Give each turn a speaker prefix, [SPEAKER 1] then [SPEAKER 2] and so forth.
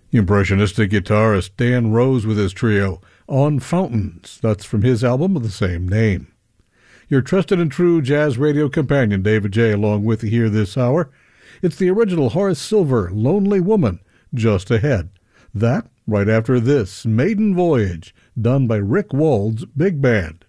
[SPEAKER 1] Impressionistic guitarist Dan Rose with his trio, On Fountains. That's from his album of the same name. Your trusted and true jazz radio companion, David J., along with you here this hour. It's the original Horace Silver, Lonely Woman, just ahead. That right after this, Maiden Voyage, done by Rick Wald's Big Band.